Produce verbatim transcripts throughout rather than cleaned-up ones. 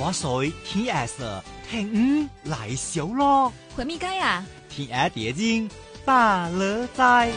大水天下事，聽五來小咯。 回咪街啊？ 天下地經大樂在。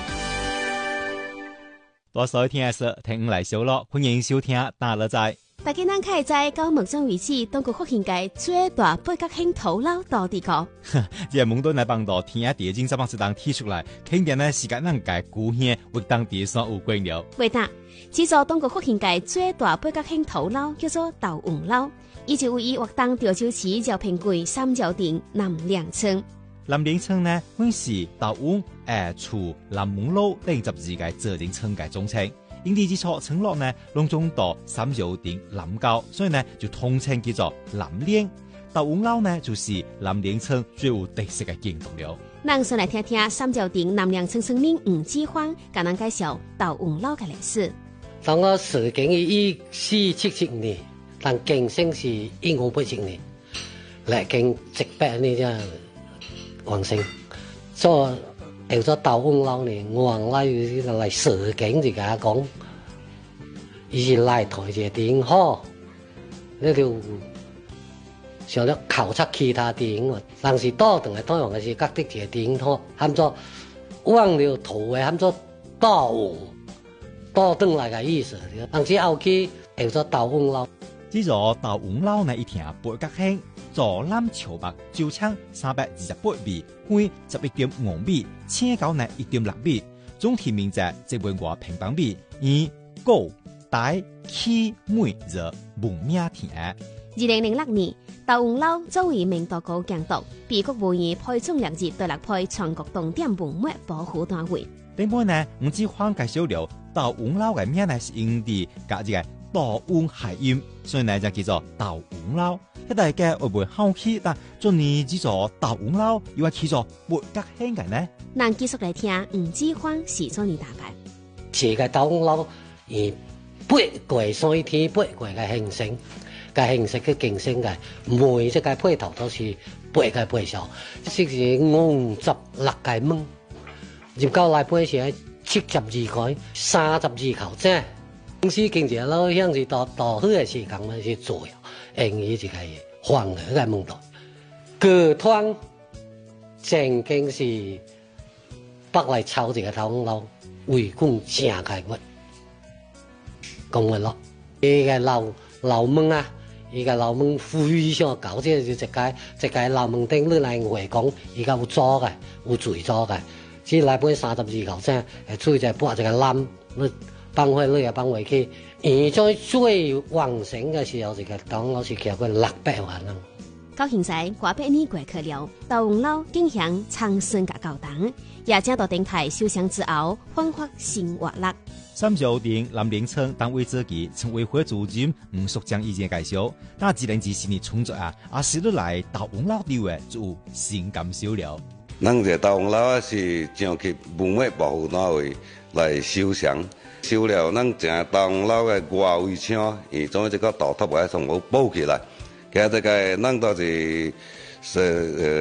大水天下事，聽五來小咯。歡迎收聽大樂在。 大家咱可以在到目前為止，當局發現嘅最大八角星頭腦到底個？ 這蒙頓來幫到天下地經這幫子當提出來，肯定呢時間能解古獻活當地上有關了。 為答，製作當局發現嘅最大八角星頭腦叫做豆黃腦，伊就位於活當潮州市饒平區三角町南嶺村。 南嶺村呢，本是豆黃、下厝、南門路等十二個自然村嘅總稱。因地之處村落呢，攏總到三角町南郊，所以呢就統稱叫做南嶺。豆黃腦呢，就是南嶺村最有特色嘅景點了。 咱先來聽聽三角町南嶺村村民吳志芳，甲咱介紹豆黃腦嘅歷史。 當我始建於一四七七年，但建成是一五八七年，嚟建一百年啫完成。所以有咗豆黃腦呢，我來來始建就甲講，伊是來台一個點好，你就想了考察其他點，但是倒轉來台灣嘅是各地一個點好，喊做忘了圖嘅喊做豆黃。倒轉來嘅意思，但是後期有咗豆黃腦。 至咗豆黃腦呢，一聽八角星，左南朝北，周長三百二十八米，寬十一點五米，車高呢一點六米，總體面積一萬多平方米，以高大氣美熱聞名天下。 二零零六年，豆黃腦作為明道高監督，被國務院配總列入第六批全國重點文物保護單位。 頂擺呢，吳志芳介紹了豆黃腦嘅名呢是因地加一個豆黃諧音，所以呢就叫做豆黃腦。一大家會唔會好奇？但做呢只做豆黃腦，又話叫做八角星嘅呢？ 咱繼續來聽吳志芳是做呢大概。 這個豆黃腦以八卦三天八卦嘅形成，嘅形成嘅競爭嘅每一個配套都是八個配數，即是五十六個門。入到來本是七十二個、三十二口井。公司經濟老像是到到好嘅時間咪是做，用於這個黃河嘅門道。各團正經是北來抄這個豆黃腦，為公正開物，講話咯。依個老老門啊，依個老門非常高，即係就一個一個老門頂你來回講，依個有座嘅，有水座嘅。只來本三十二口井，誒，出去再撥一個籃，你放回你又放回去。而在最旺盛嘅時候，這個豆黃腦是叫佢六百萬人。 到現在，過百年過去了，豆黃腦竟向長順甲高檔，也正到電台受傷之後，煥發新活力。 三角町南嶺村單位主席村委會主任吳淑江意見介紹，那自然之是你創作啊，啊是你來豆黃腦地位就有新感受了。 咱這豆黃腦是將去文物保護單位來收藏，收了咱這豆黃腦嘅外圍牆，伊總這個豆塔來從我補起來，其實這個咱都是是呃。